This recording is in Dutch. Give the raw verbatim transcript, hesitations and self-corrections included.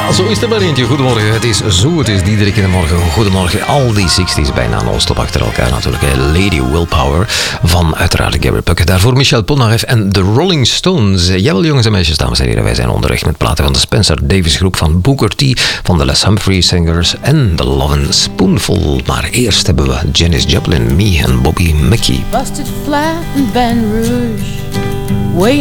Ja, zo is er maar eentje. Goedemorgen. Het is zo, het is Diederik in de morgen. Goedemorgen. Al die zestig's bijna non-stop achter elkaar natuurlijk. Lady Willpower van uiteraard Gary Puckett. Daarvoor Michel Polnareff en The Rolling Stones. Jawel, jongens en meisjes, dames en heren. Wij zijn onderweg met platen van de Spencer Davis groep, van Booker T, van de Les Humphrey Singers en The Lovin' Spoonful. Maar eerst hebben we Janis Joplin, Me en Bobby Mickey. Busted flat in Baton Rouge. Wait